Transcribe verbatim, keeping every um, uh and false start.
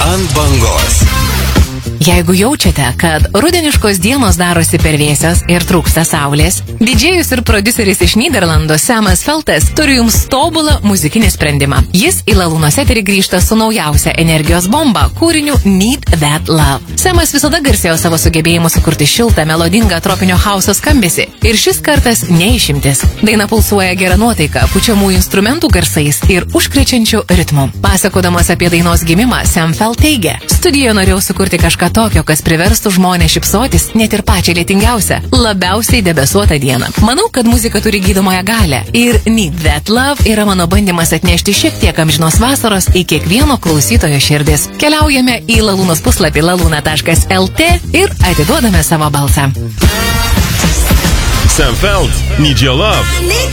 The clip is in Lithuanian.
Ant bangos. Jeigu jaučiate, kad rudeniškos dienos darosi per vėsios ir trūksta saulės, didžėjus ir prodiuseris iš Nyderlandų Samas Feltas turi jums tobulą muzikinį sprendimą. Jis į Lalūnos eterį grįžta su naujausia energijos bomba kūriniu Need That Love. Samas visada garsėjo savo sugebėjimu sukurti šiltą, melodingą tropinio hauso skambesį. Ir šis kartas neišimtis. Daina pulsuoja gera nuotaika, pučiamų instrumentų garsais ir užkrečiančių ritmų. Pasakodamas apie dainos gimimą, Sam Felt teigia: studijoje norėjau sukurti kažką tokio, kas priverstų žmonės šypsotis net ir pačią lietingiausią, labiausiai debesuotą dieną. Manau, kad muzika turi gydomąją galią ir Need That Love yra mano bandymas atnešti šiek tiek amžinos vasaros į kiekvieno klausytojo širdis. Keliaujame į Lalūnos puslapį laluna taškas lt ir atiduodame savo balsą. Sam Felt, Need Your Love.